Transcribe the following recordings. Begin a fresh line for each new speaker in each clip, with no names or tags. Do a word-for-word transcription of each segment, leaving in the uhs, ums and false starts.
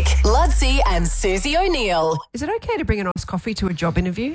Ludsey and Susie O'Neill.
Is it okay to bring an iced coffee to a job interview?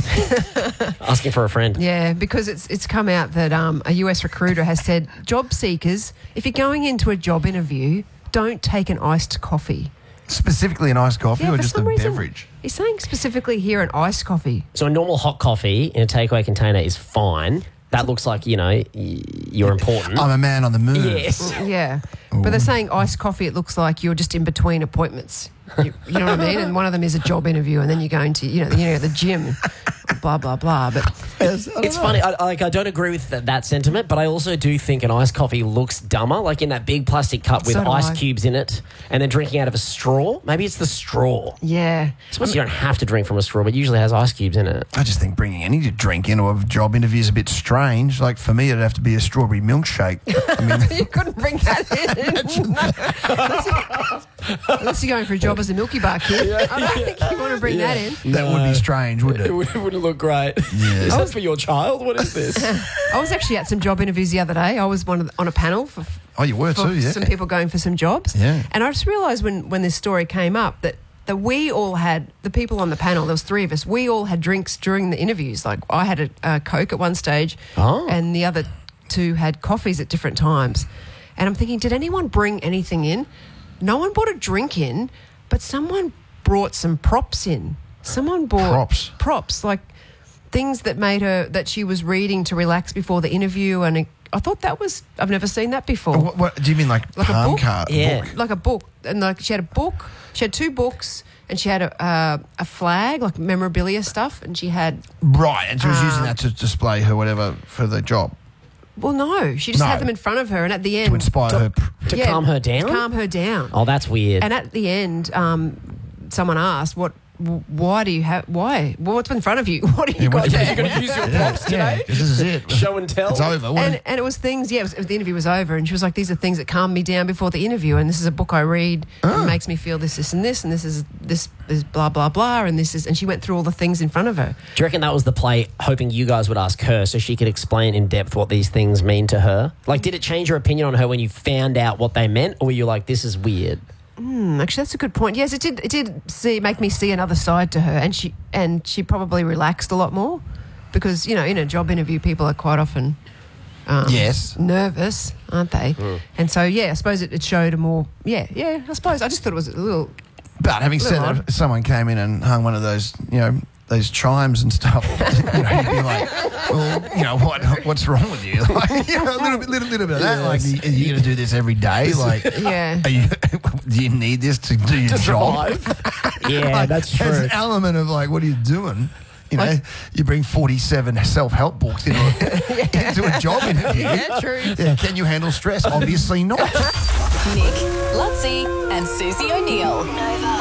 Asking for a friend.
Yeah, because it's it's come out that um, a U S recruiter has said, job seekers, if you're going into a job interview, don't take an iced coffee.
Specifically an iced coffee
Yeah,
or
for
just a
some reason,
beverage?
He's saying specifically here an iced coffee.
So a normal hot coffee in a takeaway container is fine. That looks like, you know, y- you're important.
I'm a man on the move.
Yes.
Yeah. But they're saying iced coffee, it looks like you're just in between appointments. You, you know what I mean? And one of them is a job interview, and then you're going to, you know, you know, the gym, blah, blah, blah. But
It's funny. I, I- like I don't agree with th- that sentiment, but I also do think an iced coffee looks dumber, like in that big plastic cup with
So do
ice
I.
cubes in it, and then drinking out of a straw. Maybe it's the straw.
yeah.
I suppose you don't have to drink from a straw, but it usually has ice cubes in it.
I just think bringing any drink into a job interview is a bit strange. Like for me, it'd have to be a strawberry milkshake. I mean,
You couldn't bring that in. unless, you, unless you're going for a job as a Milky Bar kid. I don't think you want to bring that in.
that would be strange, wouldn't it?
would, wouldn't look great.
Yeah.
Is that for your child? What is this?
I was actually at some job interviews the other day. I was one of the, on a panel for,
Oh, you were
for
too, yeah.
some people going for some jobs.
Yeah.
And I just realised when, when this story came up that, that we all had, the people on the panel, there was three of us, we all had drinks during the interviews. Like I had a, a Coke at one stage
Oh.
and the other two had coffees at different times. And I'm thinking, did anyone bring anything in? No one brought a drink in, but someone brought some props in. Someone brought
Props?
props, like things that made her, that she was reading to relax before the interview. And it, I thought that was, I've never seen that before.
What, what do you mean, like,
Like a
palm
book?
card?
Yeah.
Book?
Like a book. And like she had a book, she had two books, and she had a, uh, a flag, like memorabilia stuff, and she had,
Right, and she was using
Um,
that to display her whatever for the job
well, no, she just
No.
had them in front of her, and at the end,
to inspire her. pr-
To
Yeah,
calm her down?
to calm her down.
Oh, that's weird.
And at the end, um, someone asked, "What? Why do you have? Why? Well, what's in front of you? What do you
Yeah,
got
what-
there?"
You're going to use your props
Yeah,
today?
'cause this is it.
Show and tell?
It's over. What
And, and it was things, yeah, it was, the interview was over, and she was like, these are things that calm me down before the interview, and this is a book I read, and it makes me feel this, this, and this, and this is this is blah, blah, blah, and this is, and she went through all the things in front of her.
Do you reckon that was the play, hoping you guys would ask her so she could explain in depth what these things mean to her? Like, did it change your opinion on her when you found out what they meant, or were you like, this is weird?
Hmm, actually, that's a good point. Yes, it did. It did see make me see another side to her, and she and she probably relaxed a lot more because you know in a job interview people are quite often um,
Yes.
nervous, aren't they? And so yeah, I suppose it, it showed a more yeah yeah. I suppose I just thought it was a little
But having said
Little
that, if someone came in and hung one of those, you know, those chimes and stuff, you know, you'd be like, well, you know, what what's wrong with you? Like, you know, a little bit, little, little bit of that. Like, are you going to do this every day? Like,
yeah.
are you, do you need this to do your job?
Yeah,
Like,
that's
There's
true.
an element of like, what are you doing? You know,
Like-
you bring forty-seven self-help books into a, into a job interview.
Yeah, true.
Yeah, can you handle stress? Obviously not.
Nick, Ludsey and Susie O'Neill. Nova.